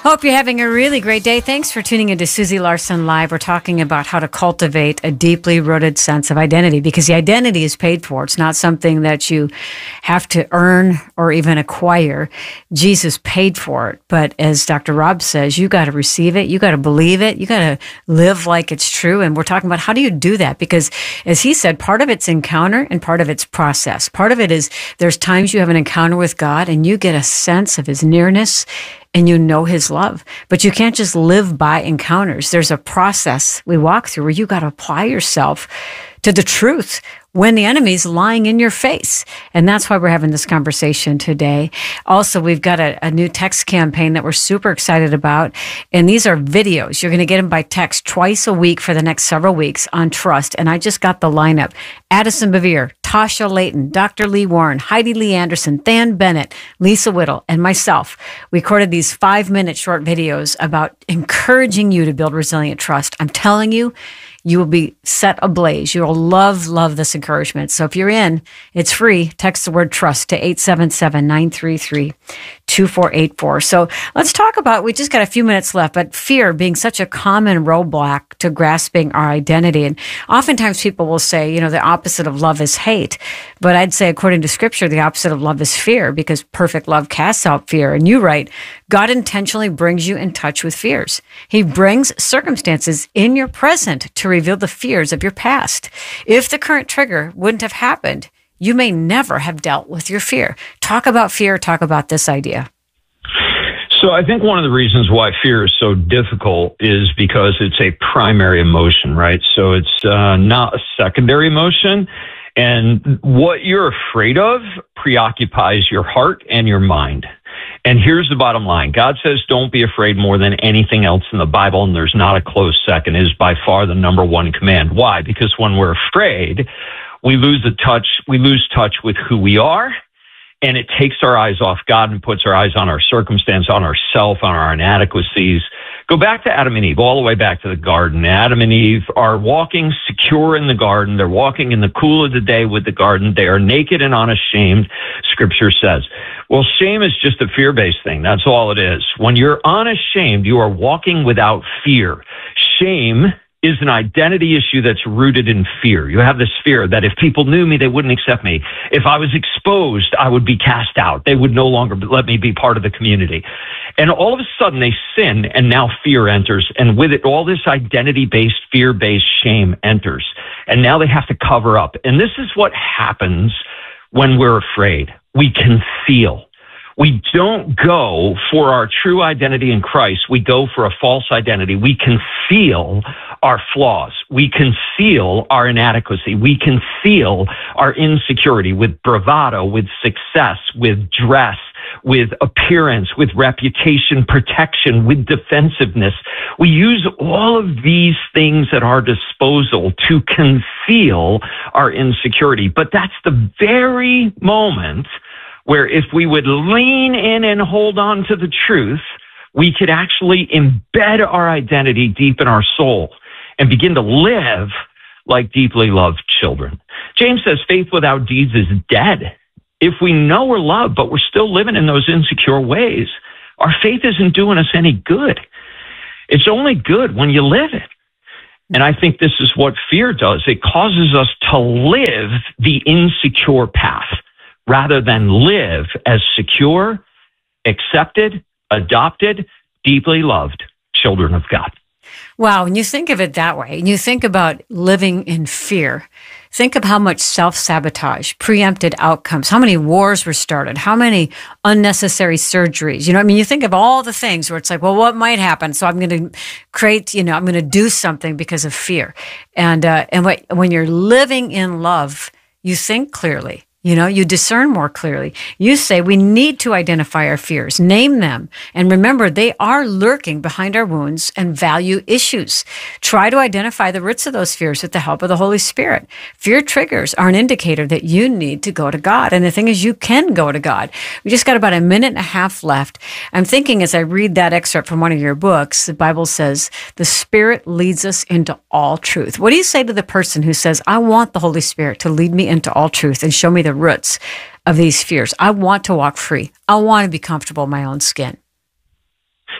Hope you're having a really great day. Thanks for tuning into Susie Larson Live. We're talking about how to cultivate a deeply rooted sense of identity, because the identity is paid for. It's not something that you have to earn or even acquire. Jesus paid for it. But as Dr. Rob says, you got to receive it. You got to believe it. You got to live like it's true. And we're talking about how do you do that? Because as he said, part of it's encounter and part of it's process. Part of it is there's times you have an encounter with God and you get a sense of his nearness and you know his love. But you can't just live by encounters. There's a process we walk through where you got to apply yourself to the truth when the enemy's lying in your face. And that's why we're having this conversation today. Also, we've got a new text campaign that we're super excited about. And these are videos. You're going to get them by text twice a week for the next several weeks on trust. And I just got the lineup. Addison Bevere, Tasha Layton, Dr. Lee Warren, Heidi Lee Anderson, Than Bennett, Lisa Whittle, and myself. We recorded these 5-minute short videos about encouraging you to build resilient trust. I'm telling you, you will be set ablaze. You'll love this encouragement. So if you're in, it's free. Text the word trust to 877-933-2484. So let's talk about, we just got a few minutes left, but fear being such a common roadblock to grasping our identity. And oftentimes people will say, you know, the opposite of love is hate. But I'd say according to scripture, the opposite of love is fear, because perfect love casts out fear. And you write, God intentionally brings you in touch with fears. He brings circumstances in your present to reveal the fears of your past. If the current trigger wouldn't have happened, you may never have dealt with your fear. Talk about fear. Talk about this idea. So I think one of the reasons why fear is so difficult is because it's a primary emotion, right? So it's not a secondary emotion. And what you're afraid of preoccupies your heart and your mind. And here's the bottom line. God says, don't be afraid more than anything else in the Bible. And there's not a close second. It is by far the number one command. Why? Because when we're afraid, we lose touch with who we are. And it takes our eyes off God and puts our eyes on our circumstance, on ourself, on our inadequacies. Go back to Adam and Eve, all the way back to the garden. Adam and Eve are walking secure in the garden. They're walking in the cool of the day with the garden. They are naked and unashamed, Scripture says. Well, shame is just a fear-based thing. That's all it is. When you're unashamed, you are walking without fear. Shame is an identity issue that's rooted in fear. You have this fear that if people knew me, they wouldn't accept me. If I was exposed, I would be cast out. They would no longer let me be part of the community. And all of a sudden they sin, and now fear enters. And with it, all this identity-based, fear-based shame enters. And now they have to cover up. And this is what happens when we're afraid. We conceal. We don't go for our true identity in Christ. We go for a false identity. We conceal our flaws. We conceal our inadequacy. We conceal our insecurity with bravado, with success, with dress, with appearance, with reputation protection, with defensiveness. We use all of these things at our disposal to conceal our insecurity. But that's the very moment where if we would lean in and hold on to the truth, we could actually embed our identity deep in our soul and begin to live like deeply loved children. James says faith without deeds is dead. If we know we're loved, but we're still living in those insecure ways, our faith isn't doing us any good. It's only good when you live it. And I think this is what fear does. It causes us to live the insecure path rather than live as secure, accepted, adopted, deeply loved children of God. Wow, when you think of it that way, and you think about living in fear, think of how much self-sabotage, preempted outcomes, how many wars were started, how many unnecessary surgeries. You know, I mean, you think of all the things where it's like, well, what might happen? So I'm going to create, I'm going to do something because of fear. And when you're living in love, you think clearly. You discern more clearly. You say we need to identify our fears, name them, and remember they are lurking behind our wounds and value issues. Try to identify the roots of those fears with the help of the Holy Spirit. Fear triggers are an indicator that you need to go to God. And the thing is, you can go to God. We just got about a minute and a half left. I'm thinking as I read that excerpt from one of your books, the Bible says, the Spirit leads us into all truth. What do you say to the person who says, I want the Holy Spirit to lead me into all truth and show me the roots of these fears? I want to walk free. I want to be comfortable in my own skin.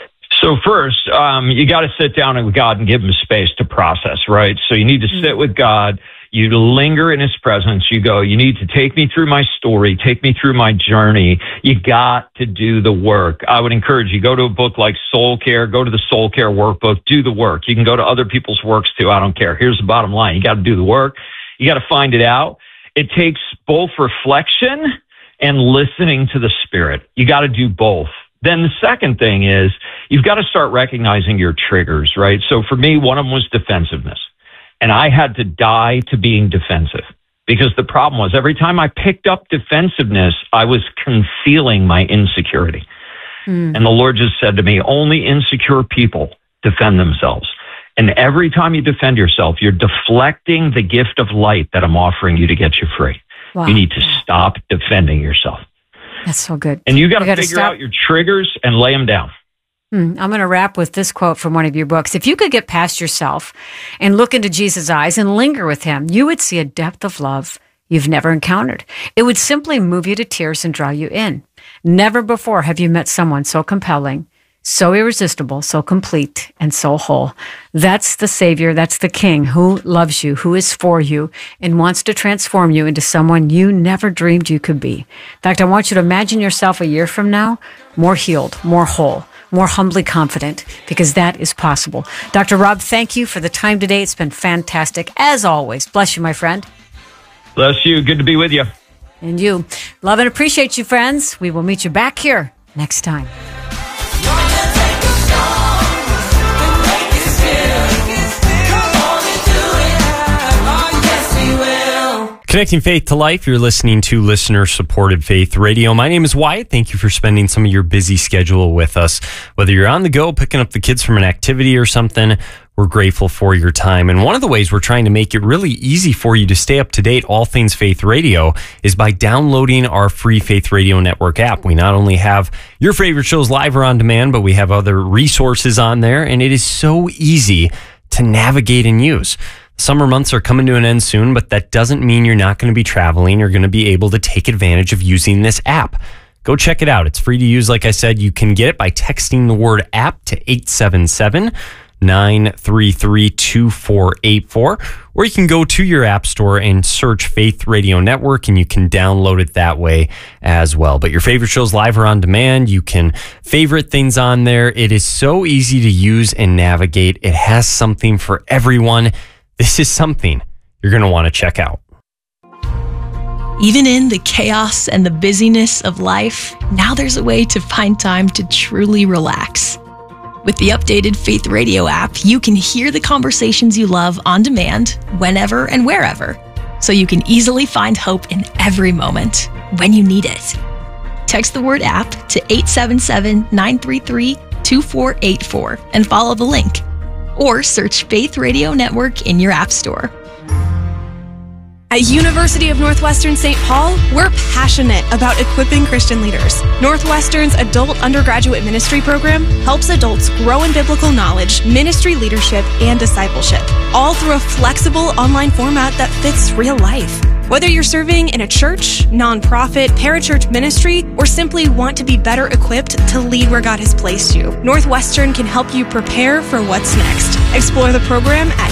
So first, you got to sit down with God and give him space to process, right? So you need to sit with God. You linger in his presence. You go, you need to take me through my story, take me through my journey. You got to do the work. I would encourage you, go to a book like Soul Care, go to the Soul Care workbook, do the work. You can go to other people's works too. I don't care. Here's the bottom line. You got to do the work. You got to find it out. It takes both reflection and listening to the Spirit. You got to do both. Then the second thing is you've got to start recognizing your triggers, right? So for me, one of them was defensiveness. And I had to die to being defensive because the problem was every time I picked up defensiveness, I was concealing my insecurity. And the Lord just said to me, only insecure people defend themselves. And every time you defend yourself, you're deflecting the gift of light that I'm offering you to get you free. Wow. You need to stop defending yourself. That's so good. And you got to figure out your triggers and lay them down. I'm going to wrap with this quote from one of your books. If you could get past yourself and look into Jesus' eyes and linger with him, you would see a depth of love you've never encountered. It would simply move you to tears and draw you in. Never before have you met someone so compelling, so irresistible, so complete, and so whole. That's the Savior, that's the King who loves you, who is for you, and wants to transform you into someone you never dreamed you could be. In fact, I want you to imagine yourself a year from now, more healed, more whole, more humbly confident, because that is possible. Dr. Rob, thank you for the time today. It's been fantastic, as always. Bless you, my friend. Bless you. Good to be with you. And you. Love and appreciate you, friends. We will meet you back here next time. Connecting faith to life. You're listening to listener-supported Faith Radio. My name is Wyatt. Thank you for spending some of your busy schedule with us. Whether you're on the go, picking up the kids from an activity or something, we're grateful for your time. And one of the ways we're trying to make it really easy for you to stay up to date, all things Faith Radio, is by downloading our free Faith Radio Network app. We not only have your favorite shows live or on demand, but we have other resources on there, and it is so easy to navigate and use. Summer months are coming to an end soon, but that doesn't mean you're not going to be traveling. You're going to be able to take advantage of using this app. Go check it out. It's free to use. Like I said, you can get it by texting the word app to 877-933-2484, or you can go to your app store and search Faith Radio Network, and you can download it that way as well. But your favorite shows live or on demand, you can favorite things on there. It is so easy to use and navigate. It has something for everyone. This is something you're going to want to check out. Even in the chaos and the busyness of life, now there's a way to find time to truly relax. With the updated Faith Radio app, you can hear the conversations you love on demand, whenever and wherever, so you can easily find hope in every moment when you need it. Text the word app to 877-933-2484 and follow the link. Or search Faith Radio Network in your app store. At University of Northwestern St. Paul, we're passionate about equipping Christian leaders. Northwestern's adult undergraduate ministry program helps adults grow in biblical knowledge, ministry leadership, and discipleship, all through a flexible online format that fits real life. Whether you're serving in a church, nonprofit, parachurch ministry, or simply want to be better equipped to lead where God has placed you, Northwestern can help you prepare for what's next. Explore the program at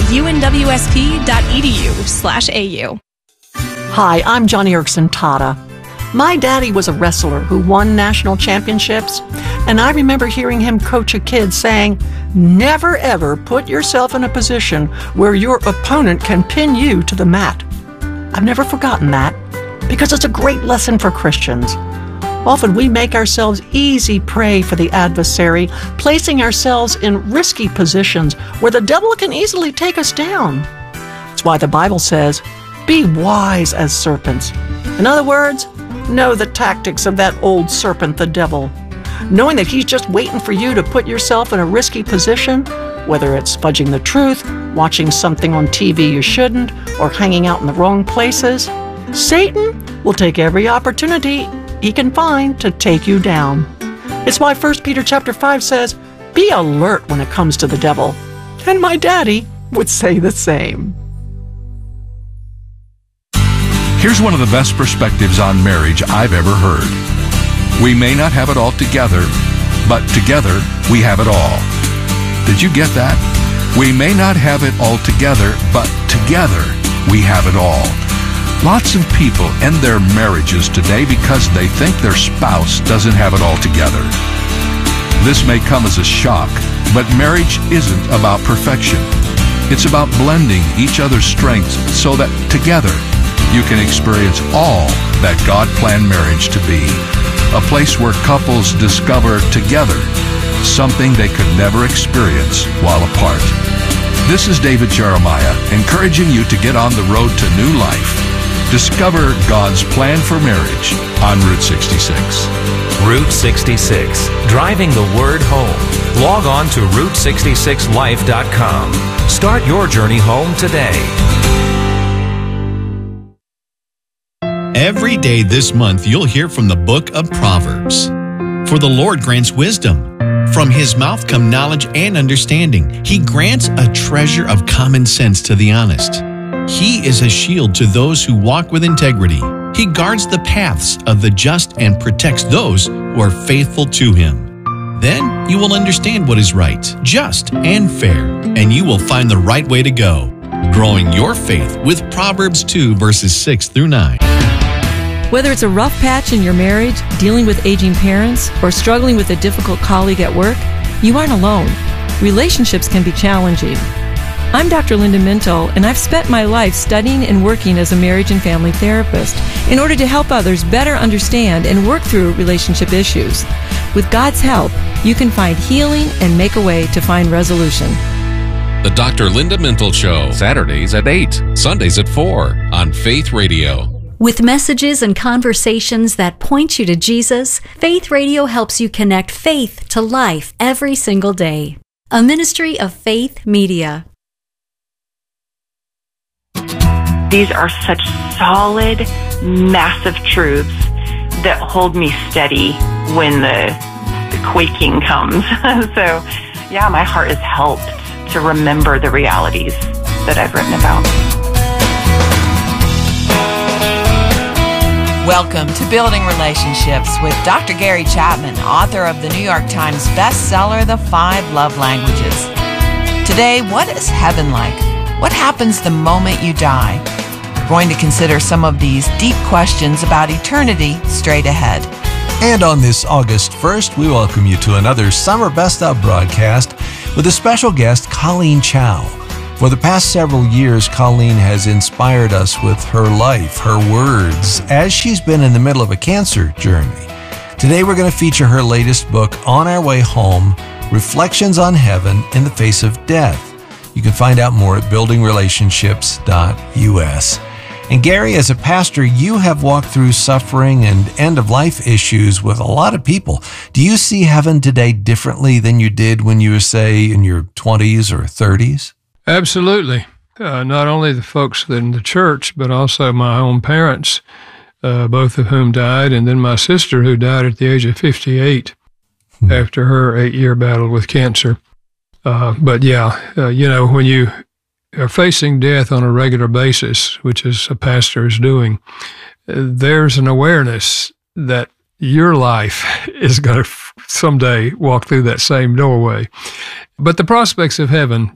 unwsp.edu/au. Hi, I'm Johnny Erickson Tata. My daddy was a wrestler who won national championships, and I remember hearing him coach a kid saying, "Never ever put yourself in a position where your opponent can pin you to the mat." I've never forgotten that, because it's a great lesson for Christians. Often we make ourselves easy prey for the adversary, placing ourselves in risky positions where the devil can easily take us down. That's why the Bible says, "Be wise as serpents." In other words, know the tactics of that old serpent, the devil. Knowing that he's just waiting for you to put yourself in a risky position, whether it's fudging the truth, watching something on TV you shouldn't, or hanging out in the wrong places, Satan will take every opportunity he can find to take you down. It's why 1 Peter chapter 5 says, "Be alert when it comes to the devil." And my daddy would say the same. Here's one of the best perspectives on marriage I've ever heard. We may not have it all together, but together we have it all. Did you get that? We may not have it all together, but together we have it all. Lots of people end their marriages today because they think their spouse doesn't have it all together. This may come as a shock, but marriage isn't about perfection. It's about blending each other's strengths so that together you can experience all that God planned marriage to be. A place where couples discover together something they could never experience while apart. This is David Jeremiah, encouraging you to get on the road to new life. Discover God's plan for marriage on Route 66. Route 66, driving the word home. Log on to Route66Life.com. Start your journey home today. Every day this month, you'll hear from the book of Proverbs. For the Lord grants wisdom. From his mouth come knowledge and understanding. He grants a treasure of common sense to the honest. He is a shield to those who walk with integrity. He guards the paths of the just and protects those who are faithful to him. Then you will understand what is right, just, and fair, and you will find the right way to go. Growing your faith with Proverbs 2, verses 6 through 9. Whether it's a rough patch in your marriage, dealing with aging parents, or struggling with a difficult colleague at work, you aren't alone. Relationships can be challenging. I'm Dr. Linda Mintle, and I've spent my life studying and working as a marriage and family therapist in order to help others better understand and work through relationship issues. With God's help, you can find healing and make a way to find resolution. The Dr. Linda Mintle Show, Saturdays at 8, Sundays at 4 on Faith Radio. With messages and conversations that point you to Jesus, Faith Radio helps you connect faith to life every single day. A ministry of Faith Media. These are such solid, massive truths that hold me steady when the quaking comes. So, yeah, my heart is helped to remember the realities that I've written about. Welcome to Building Relationships with Dr. Gary Chapman, author of the New York Times bestseller, The 5 Love Languages. Today, what is heaven like? What happens the moment you die? We're going to consider some of these deep questions about eternity straight ahead. And on this August 1st, we welcome you to another Summer Best Of broadcast with a special guest, Colleen Chow. For the past several years, Colleen has inspired us with her life, her words, as she's been in the middle of a cancer journey. Today, we're going to feature her latest book, On Our Way Home, Reflections on Heaven in the Face of Death. You can find out more at buildingrelationships.us. And Gary, as a pastor, you have walked through suffering and end-of-life issues with a lot of people. Do you see heaven today differently than you did when you were, say, in your 20s or 30s? Absolutely. Not only the folks in the church, but also my own parents, both of whom died, and then my sister who died at the age of 58 after her 8-year battle with cancer. But yeah, when you are facing death on a regular basis, which is a pastor is doing, there's an awareness that your life is going to someday walk through that same doorway. But the prospects of heaven,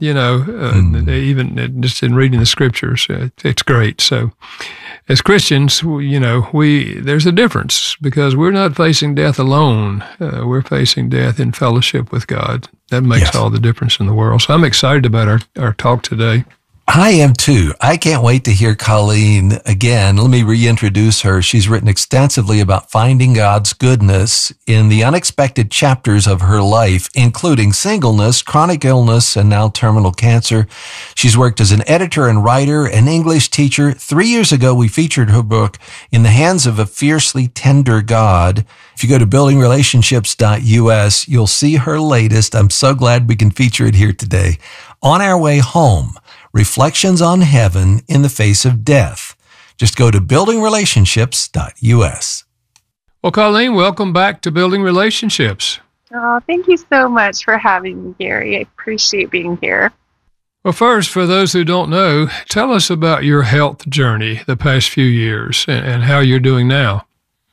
even just in reading the scriptures, it's great. So as Christians, there's a difference because we're not facing death alone. We're facing death in fellowship with God. That makes all the difference in the world. So I'm excited about our talk today. I am too. I can't wait to hear Colleen again. Let me reintroduce her. She's written extensively about finding God's goodness in the unexpected chapters of her life, including singleness, chronic illness, and now terminal cancer. She's worked as an editor and writer, an English teacher. 3 years ago, we featured her book, In the Hands of a Fiercely Tender God. If you go to buildingrelationships.us, you'll see her latest. I'm so glad we can feature it here today. On Our Way Home, Reflections on Heaven in the Face of Death. Just go to buildingrelationships.us. Well, Colleen, welcome back to Building Relationships. Oh, thank you so much for having me, Gary. I appreciate being here. Well, first, for those who don't know, tell us about your health journey the past few years and how you're doing now.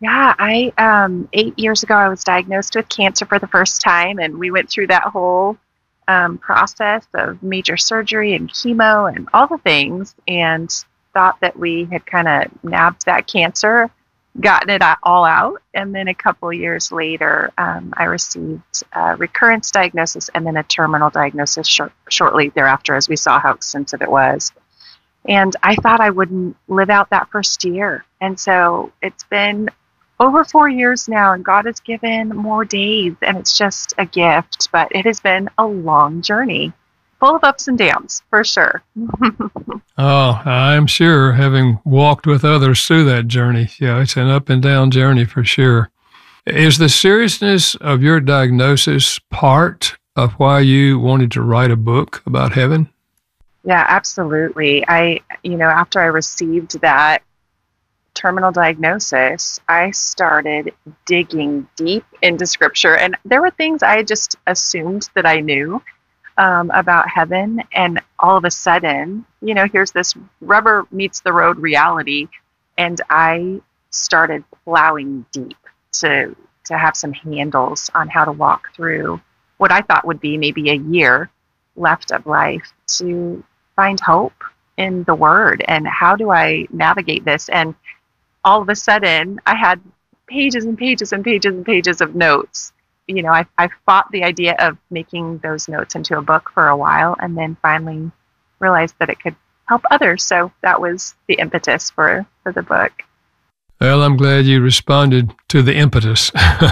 Yeah, 8 years ago, I was diagnosed with cancer for the first time, and we went through that whole process of major surgery and chemo and all the things, and thought that we had kind of nabbed that cancer, gotten it all out. And then a couple of years later, I received a recurrence diagnosis and then a terminal diagnosis shortly thereafter, as we saw how extensive it was. And I thought I wouldn't live out that first year. And so it's been over 4 years now, and God has given more days, and it's just a gift. But it has been a long journey, full of ups and downs, for sure. Oh, I'm sure, having walked with others through that journey. Yeah, it's an up and down journey for sure. Is the seriousness of your diagnosis part of why you wanted to write a book about heaven? Yeah, absolutely. After I received that terminal diagnosis, I started digging deep into Scripture, and there were things I just assumed that I knew about heaven, and all of a sudden, here's this rubber meets the road reality, and I started plowing deep to have some handles on how to walk through what I thought would be maybe a year left of life, to find hope in the Word, and how do I navigate this. And all of a sudden, I had pages and pages and pages and pages of notes. I fought the idea of making those notes into a book for a while, and then finally realized that it could help others. So that was the impetus for the book. Well, I'm glad you responded to the impetus.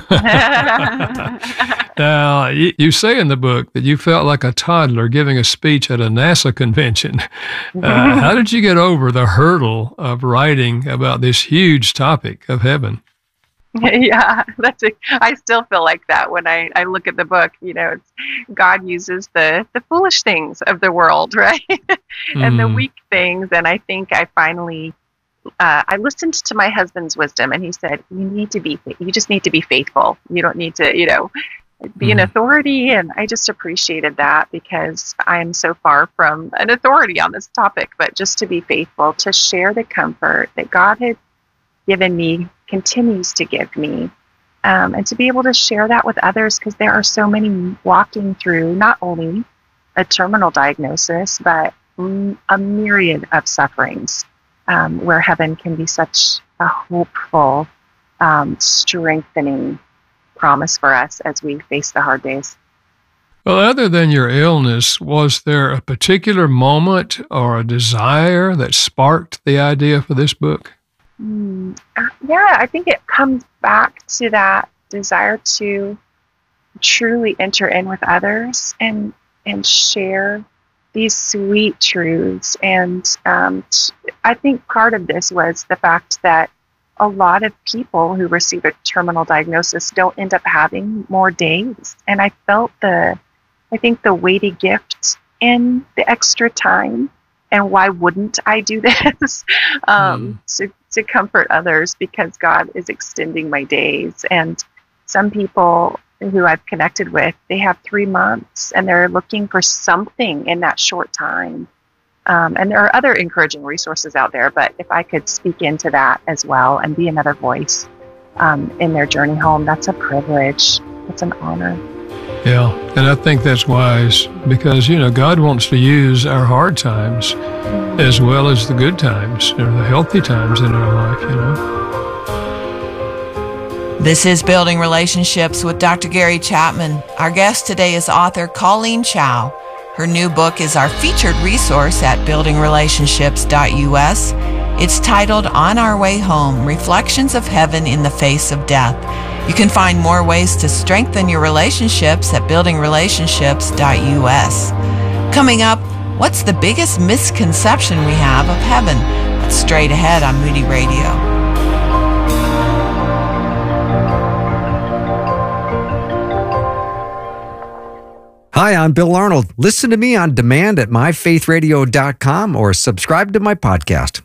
Now, you say in the book that you felt like a toddler giving a speech at a NASA convention. How did you get over the hurdle of writing about this huge topic of heaven? Yeah, I still feel like that when I look at the book. God uses the foolish things of the world, right? And the weak things. And I think I finally, I listened to my husband's wisdom, and he said, you just need to be faithful. You don't need to, be an authority. And I just appreciated that, because I'm so far from an authority on this topic, but just to be faithful, to share the comfort that God had given me, continues to give me, and to be able to share that with others, because there are so many walking through not only a terminal diagnosis, but a myriad of sufferings, where heaven can be such a hopeful, strengthening promise for us as we face the hard days. Well, other than your illness, was there a particular moment or a desire that sparked the idea for this book? Yeah, I think it comes back to that desire to truly enter in with others and share these sweet truths. And I think part of this was the fact that a lot of people who receive a terminal diagnosis don't end up having more days. And I felt the weighty gift in the extra time. And why wouldn't I do this? To comfort others, because God is extending my days. And some people who I've connected with, they have 3 months, and they're looking for something in that short time. And there are other encouraging resources out there, but if I could speak into that as well and be another voice in their journey home, that's a privilege. It's an honor. Yeah, and I think that's wise, because, God wants to use our hard times as well as the good times, or the healthy times in our life, This is Building Relationships with Dr. Gary Chapman. Our guest today is author Colleen Chow. Her new book is our featured resource at buildingrelationships.us. It's titled On Our Way Home, Reflections of Heaven in the Face of Death. You can find more ways to strengthen your relationships at buildingrelationships.us. Coming up, what's the biggest misconception we have of heaven? That's straight ahead on Moody Radio. Hi, I'm Bill Arnold. Listen to me on demand at myfaithradio.com or subscribe to my podcast.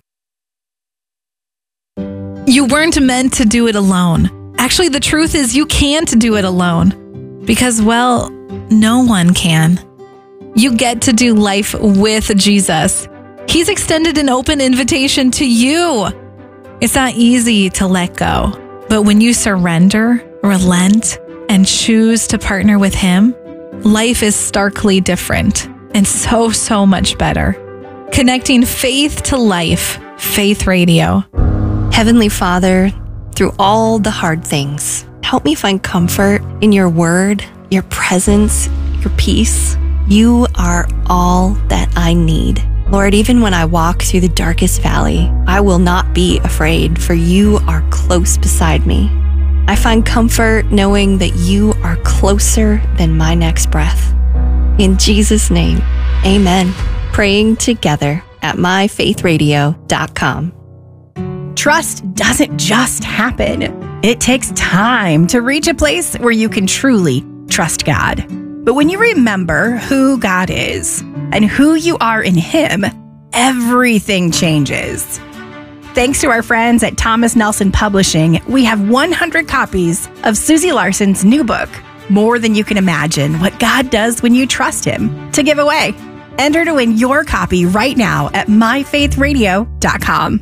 You weren't meant to do it alone. Actually, the truth is you can't do it alone. Because, well, no one can. You get to do life with Jesus. He's extended an open invitation to you. It's not easy to let go. But when you surrender, relent, and choose to partner with Him, life is starkly different and so much better. Connecting faith to life, Faith Radio. Heavenly Father, through all the hard things, help me find comfort in your word, your presence, your peace. You are all that I need. Lord, even when I walk through the darkest valley, I will not be afraid, for you are close beside me. I find comfort knowing that you are closer than my next breath. In Jesus' name, amen. Praying together at myfaithradio.com. Trust doesn't just happen. It takes time to reach a place where you can truly trust God. But when you remember who God is and who you are in Him, everything changes. Thanks to our friends at Thomas Nelson Publishing, we have 100 copies of Susie Larson's new book, More Than You Can Imagine, What God Does When You Trust Him, to give away. Enter to win your copy right now at myfaithradio.com.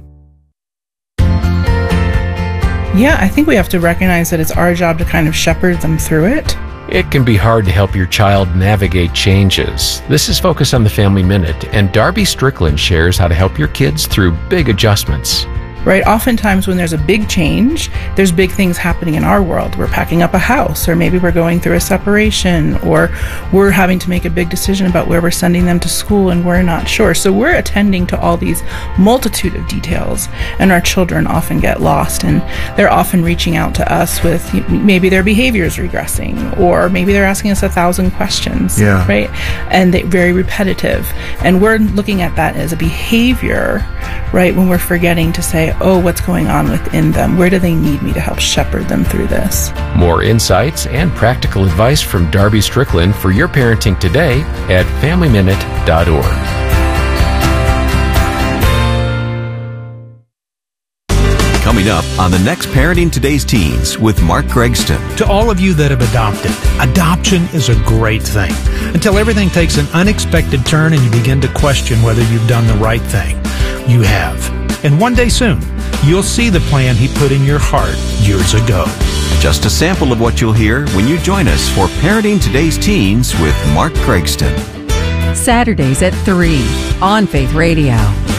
Yeah, I think we have to recognize that it's our job to kind of shepherd them through it. It can be hard to help your child navigate changes. This is Focus on the Family Minute, and Darby Strickland shares how to help your kids through big adjustments. Right? Oftentimes when there's a big change, there's big things happening in our world. We're packing up a house, or maybe we're going through a separation, or we're having to make a big decision about where we're sending them to school and we're not sure. So we're attending to all these multitude of details, and our children often get lost, and they're often reaching out to us with maybe their behavior is regressing, or maybe they're asking us 1,000 questions, right? And they're very repetitive. And we're looking at that as a behavior, right? When we're forgetting to say, oh, what's going on within them? Where do they need me to help shepherd them through this? More insights and practical advice from Darby Strickland for your parenting today at FamilyMinute.org. Coming up on the next Parenting Today's Teens with Mark Gregston. To all of you that have adopted, adoption is a great thing until everything takes an unexpected turn and you begin to question whether you've done the right thing. You have. And one day soon, you'll see the plan He put in your heart years ago. Just a sample of what you'll hear when you join us for Parenting Today's Teens with Mark Gregston. Saturdays at 3 on Faith Radio.